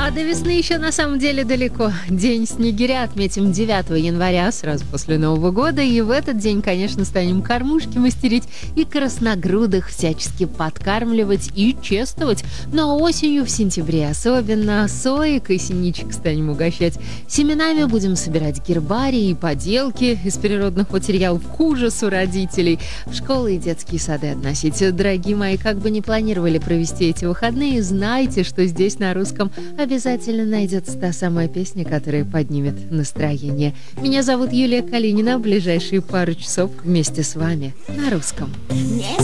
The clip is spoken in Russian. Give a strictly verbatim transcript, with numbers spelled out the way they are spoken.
А до весны еще на самом деле далеко. День снегиря отметим девятого января, сразу после Нового года. И в этот день, конечно, станем кормушки мастерить и красногрудых всячески подкармливать и чествовать. Но осенью, в сентябре, особенно соек и синичек станем угощать. Семенами будем собирать гербарии и поделки из природных материалов к ужасу родителей. В школы и детские сады относить. Дорогие мои, как бы не планировали провести эти выходные, знайте, что здесь на русском обязательно найдется та самая песня, которая поднимет настроение. Меня зовут Юлия Калинина. В ближайшие пару часов вместе с вами на русском. Не